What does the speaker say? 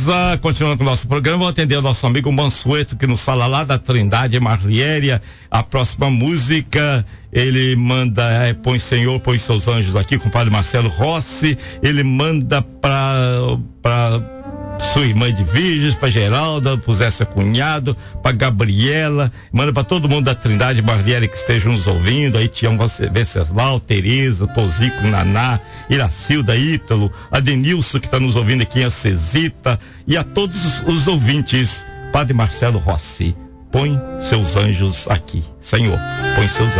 continuando com o nosso programa, vou atender o nosso amigo Mansueto, que nos fala lá da Trindade Marliéria. A próxima música, ele manda, põe Senhor, põe seus anjos aqui, com o padre Marcelo Rossi. Ele manda pra sua irmã de Virgens, pra Geralda, pro Zé seu cunhado, pra Gabriela, manda pra todo mundo da Trindade Marliéria que estejam nos ouvindo, aí Tião Venceslau, Tereza, Tozico, Naná, Iracilda, Ítalo, Adenilson que tá nos ouvindo aqui em Acesita, e a todos os ouvintes. Padre Marcelo Rossi, põe seus anjos aqui, Senhor, põe seus anjos.